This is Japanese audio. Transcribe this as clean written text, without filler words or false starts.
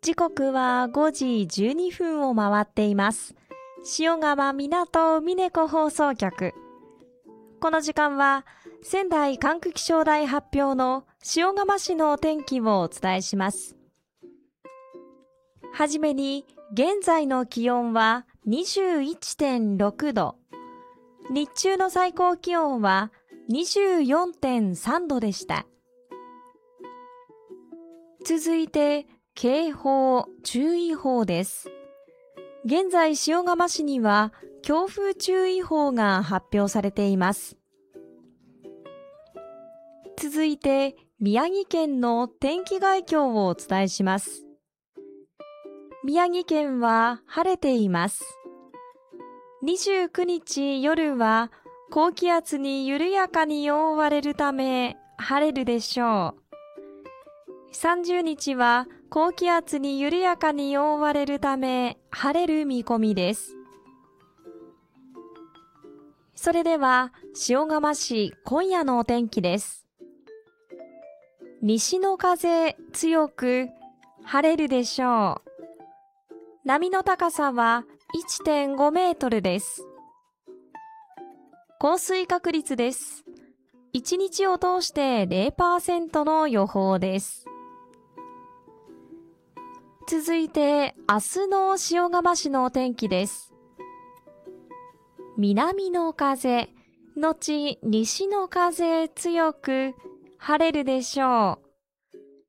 時刻は5時12分を回っています。塩釜港峰子放送局。この時間は仙台管区気象台発表の塩釜市のお天気をお伝えします。はじめに現在の気温は 21.6 度。日中の最高気温は 24.3 度でした。続いて警報・注意報です。現在塩釜市には強風注意報が発表されています。続いて宮城県の天気概況をお伝えします。宮城県は晴れています。29日夜は高気圧に緩やかに覆われるため晴れるでしょう。30日は高気圧に緩やかに覆われるため晴れる見込みです。それでは塩釜市今夜のお天気です。西の風強く晴れるでしょう。波の高さは 1.5 メートルです。降水確率です。1日を通して 0% の予報です。続いて明日の塩釜市のお天気です。南の風、後西の風強く晴れるでしょう。